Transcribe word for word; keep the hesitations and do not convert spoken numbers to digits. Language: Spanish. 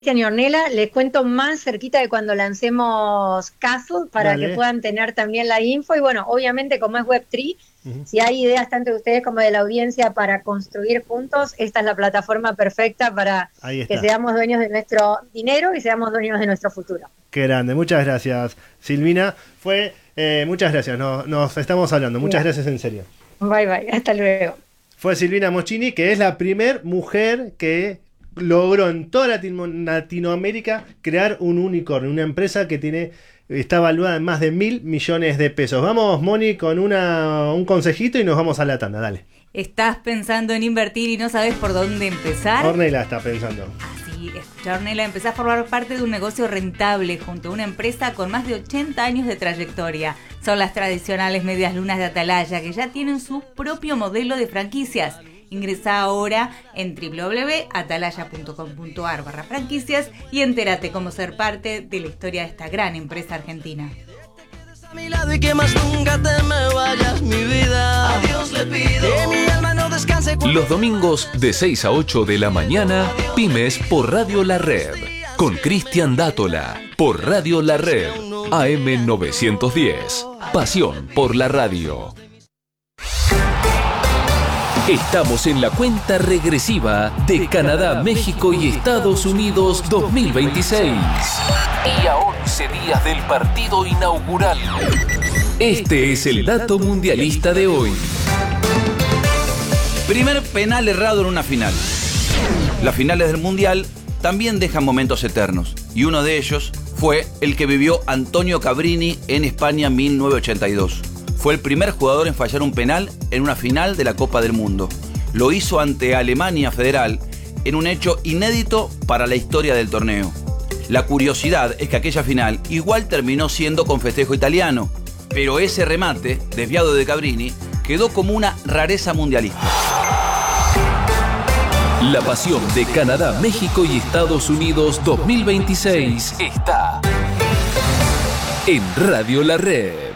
Cristian y Ornella, les cuento más cerquita de cuando lancemos Castle para Dale. que puedan tener también la info. Y bueno, obviamente como es web tres, uh-huh. si hay ideas tanto de ustedes como de la audiencia para construir juntos, esta es la plataforma perfecta para que seamos dueños de nuestro dinero y seamos dueños de nuestro futuro. Qué grande, muchas gracias, Silvina. Fue, eh, muchas gracias, nos, nos estamos hablando, muchas gracias en serio. Bye bye, hasta luego. Fue Silvina Moschini, que es la primer mujer que logró en toda Latino- Latinoamérica crear un unicornio, una empresa que tiene está valuada en más de mil millones de pesos. Vamos, Moni, con una, un consejito y nos vamos a la tanda, dale. ¿Estás pensando en invertir y no sabes por dónde empezar? Ornella está pensando. Así, escucha, Ornella, empezás a formar parte de un negocio rentable junto a una empresa con más de ochenta años de trayectoria. Son las tradicionales medias lunas de Atalaya, que ya tienen su propio modelo de franquicias. Ingresá ahora en doble u doble u doble u punto atalaya punto com punto a r barra franquicias y entérate cómo ser parte de la historia de esta gran empresa argentina. A mi lado y que más nunca te me vayas, mi vida. A Dios le pido que mi alma no descanse. Los domingos de seis a ocho de la mañana, Pymes por Radio La Red. Con Cristian Dátola, por Radio La Red, A M novecientos diez. Pasión por la radio. Estamos en la cuenta regresiva de Canadá, México y Estados Unidos dos mil veintiséis. Y a once días del partido inaugural. Este es el dato mundialista de hoy. Primer penal errado en una final. Las finales del Mundial también dejan momentos eternos. Y uno de ellos fue el que vivió Antonio Cabrini en España en mil novecientos ochenta y dos. Fue el primer jugador en fallar un penal en una final de la Copa del Mundo. Lo hizo ante Alemania Federal en un hecho inédito para la historia del torneo. La curiosidad es que aquella final igual terminó siendo con festejo italiano, pero ese remate, desviado de Cabrini, quedó como una rareza mundialista. La pasión de Canadá, México y Estados Unidos dos mil veintiséis está en Radio La Red.